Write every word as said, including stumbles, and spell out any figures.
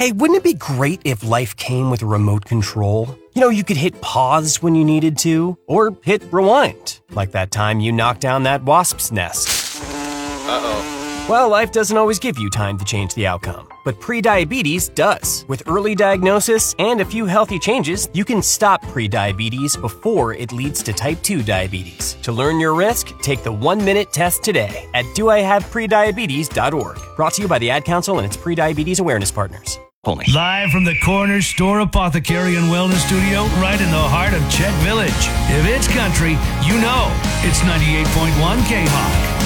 Hey, wouldn't it be great if life came with a remote control? You know, you could hit pause when you needed to, or hit rewind, like that time you knocked down that wasp's nest. Uh-oh. Well, life doesn't always give you time to change the outcome, but prediabetes does. With early diagnosis and a few healthy changes, you can stop prediabetes before it leads to type two diabetes. To learn your risk, take the one-minute test today at do I have prediabetes dot org. Brought to you by the Ad Council and its prediabetes awareness partners. Only. Live from the Corner Store Apothecary and Wellness Studio, right in the heart of Czech Village. If it's country, you know it's ninety-eight point one K-Hawk.